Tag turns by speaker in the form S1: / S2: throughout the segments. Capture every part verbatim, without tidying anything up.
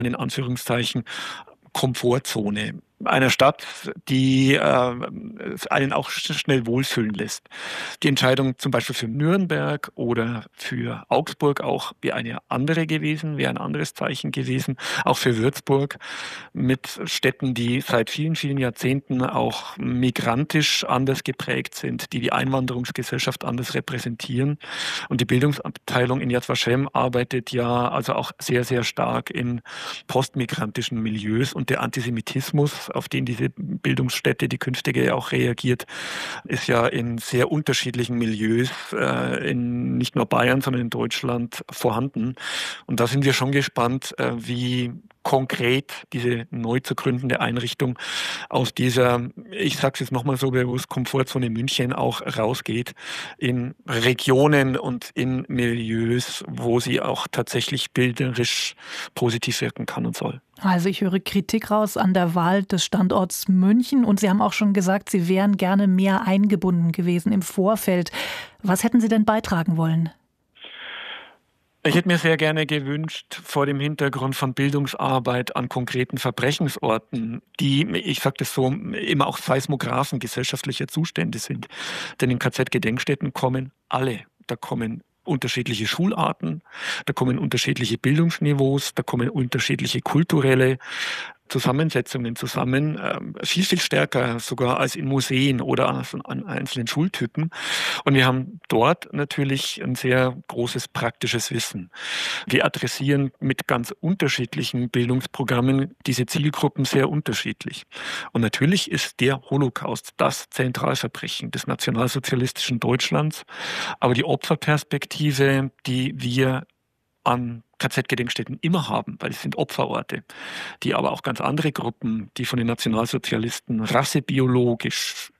S1: in Anführungszeichen, Komfortzone einer Stadt, die äh, einen auch schnell wohlfühlen lässt. Die Entscheidung zum Beispiel für Nürnberg oder für Augsburg auch wäre eine andere gewesen, wäre ein anderes Zeichen gewesen. Auch für Würzburg mit Städten, die seit vielen, vielen Jahrzehnten auch migrantisch anders geprägt sind, die die Einwanderungsgesellschaft anders repräsentieren. Und die Bildungsabteilung in Yad Vashem arbeitet ja also auch sehr, sehr stark in postmigrantischen Milieus. Und der Antisemitismus, auf den diese Bildungsstätte, die künftige, ja auch reagiert, ist ja in sehr unterschiedlichen Milieus, äh, in nicht nur Bayern, sondern in Deutschland vorhanden. Und da sind wir schon gespannt, äh, wie konkret diese neu zu gründende Einrichtung aus dieser, ich sage es jetzt nochmal so bewusst, Komfortzone München auch rausgeht in Regionen und in Milieus, wo sie auch tatsächlich bilderisch positiv wirken kann und soll.
S2: Also ich höre Kritik raus an der Wahl des Standorts München und Sie haben auch schon gesagt, Sie wären gerne mehr eingebunden gewesen im Vorfeld. Was hätten Sie denn beitragen wollen?
S1: Ich hätte mir sehr gerne gewünscht, vor dem Hintergrund von Bildungsarbeit an konkreten Verbrechensorten, die, ich sage das so, immer auch Seismographen gesellschaftlicher Zustände sind. Denn in K Z-Gedenkstätten kommen alle. Da kommen unterschiedliche Schularten, da kommen unterschiedliche Bildungsniveaus, da kommen unterschiedliche kulturelle Zusammensetzungen zusammen, viel, viel stärker sogar als in Museen oder an einzelnen Schultypen. Und wir haben dort natürlich ein sehr großes praktisches Wissen. Wir adressieren mit ganz unterschiedlichen Bildungsprogrammen diese Zielgruppen sehr unterschiedlich. Und natürlich ist der Holocaust das Zentralverbrechen des nationalsozialistischen Deutschlands. Aber die Opferperspektive, die wir an K Z-Gedenkstätten immer haben, weil es sind Opferorte, die aber auch ganz andere Gruppen, die von den Nationalsozialisten rassebiologisch,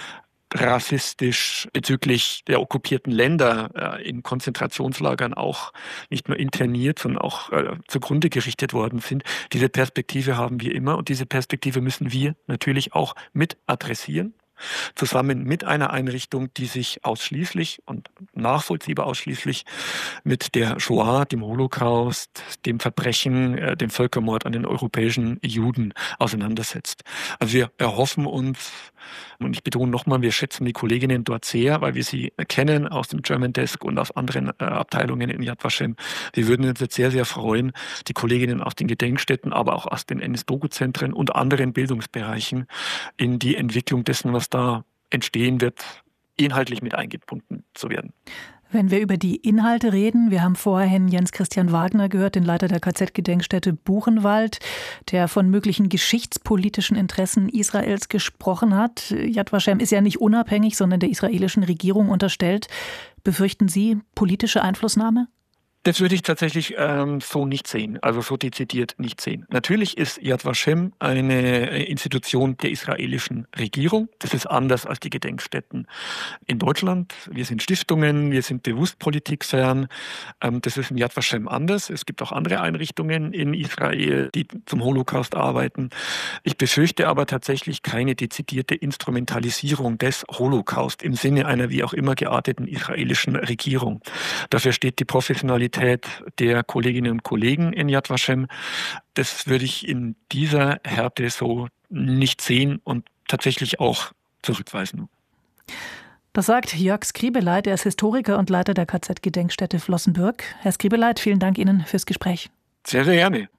S1: rassistisch bezüglich der okkupierten Länder äh, in Konzentrationslagern auch nicht nur interniert, sondern auch äh, zugrunde gerichtet worden sind. Diese Perspektive haben wir immer und diese Perspektive müssen wir natürlich auch mit adressieren. Zusammen mit einer Einrichtung, die sich ausschließlich und nachvollziehbar ausschließlich mit der Shoah, dem Holocaust, dem Verbrechen, äh, dem Völkermord an den europäischen Juden auseinandersetzt. Also wir erhoffen uns, und ich betone nochmal, wir schätzen die Kolleginnen dort sehr, weil wir sie kennen aus dem German Desk und aus anderen äh, Abteilungen in Yad Vashem. Wir würden uns jetzt sehr, sehr freuen, die Kolleginnen aus den Gedenkstätten, aber auch aus den N S-Doku-Zentren und anderen Bildungsbereichen in die Entwicklung dessen, was da entstehen wird, inhaltlich mit eingebunden zu werden.
S2: Wenn wir über die Inhalte reden, wir haben vorhin Jens Christian Wagner gehört, den Leiter der K Z-Gedenkstätte Buchenwald, der von möglichen geschichtspolitischen Interessen Israels gesprochen hat. Yad Vashem ist ja nicht unabhängig, sondern der israelischen Regierung unterstellt. Befürchten Sie politische Einflussnahme?
S1: Das würde ich tatsächlich ähm, so nicht sehen, also so dezidiert nicht sehen. Natürlich ist Yad Vashem eine Institution der israelischen Regierung. Das ist anders als die Gedenkstätten in Deutschland. Wir sind Stiftungen, wir sind bewusst politikfern. Ähm, das ist in Yad Vashem anders. Es gibt auch andere Einrichtungen in Israel, die zum Holocaust arbeiten. Ich befürchte aber tatsächlich keine dezidierte Instrumentalisierung des Holocaust im Sinne einer wie auch immer gearteten israelischen Regierung. Dafür steht die Professionalität der Kolleginnen und Kollegen in Yad Vashem. Das würde ich in dieser Härte so nicht sehen und tatsächlich auch zurückweisen.
S2: Das sagt Jörg Skribeleit, er ist Historiker und Leiter der K Z-Gedenkstätte Flossenbürg. Herr Skribeleit, vielen Dank Ihnen fürs Gespräch.
S1: Sehr, sehr gerne.